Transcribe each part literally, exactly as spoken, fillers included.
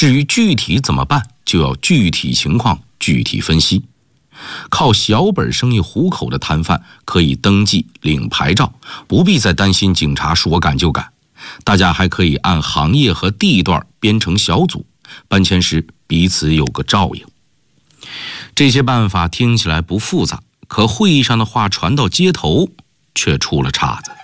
至于具体怎么办，就要具体情况具体分析。靠小本生意糊口的摊贩可以登记领牌照，不必再担心警察说赶就赶。大家还可以按行业和地段编成小组，搬迁时彼此有个照应。这些办法听起来不复杂，可会议上的话传到街头却出了岔子。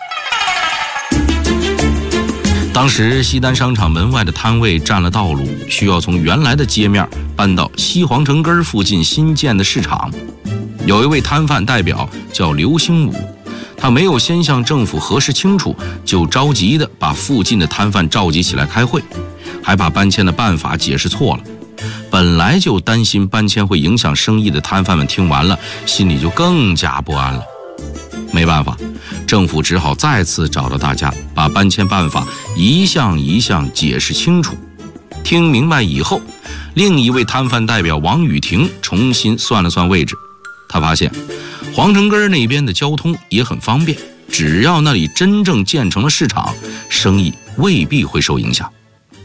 当时西单商场门外的摊位占了道路，需要从原来的街面搬到西皇城根附近新建的市场。有一位摊贩代表叫刘兴武，他没有先向政府核实清楚，就着急地把附近的摊贩召集起来开会，还把搬迁的办法解释错了。本来就担心搬迁会影响生意的摊贩们听完了，心里就更加不安了。没办法，政府只好再次找到大家，把搬迁办法一项一项解释清楚。听明白以后，另一位摊贩代表王雨婷重新算了算位置，他发现皇城根那边的交通也很方便，只要那里真正建成了市场，生意未必会受影响。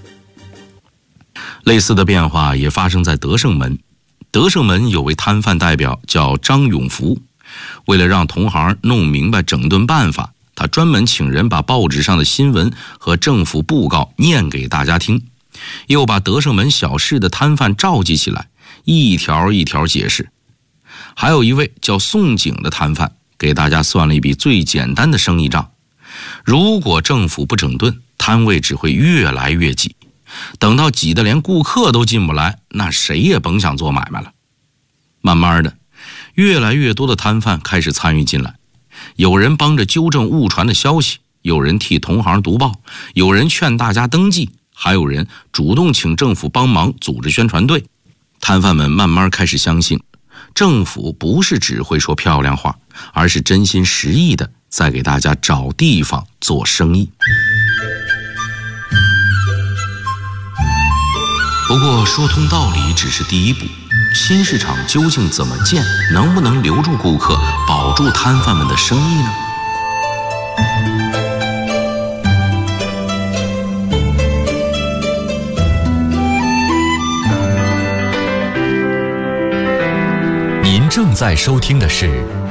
类似的变化也发生在德胜门。德胜门有位摊贩代表叫张永福，为了让同行弄明白整顿办法，他专门请人把报纸上的新闻和政府布告念给大家听，又把德胜门小市的摊贩召集起来，一条一条解释。还有一位叫宋景的摊贩给大家算了一笔最简单的生意账，如果政府不整顿，摊位只会越来越挤，等到挤得连顾客都进不来，那谁也甭想做买卖了。慢慢的，越来越多的摊贩开始参与进来，有人帮着纠正误传的消息，有人替同行读报，有人劝大家登记，还有人主动请政府帮忙组织宣传队。摊贩们慢慢开始相信，政府不是只会说漂亮话，而是真心实意的在给大家找地方做生意。不过说通道理只是第一步，新市场究竟怎么建，能不能留住顾客，保住摊贩们的生意呢？ 您正在收听的是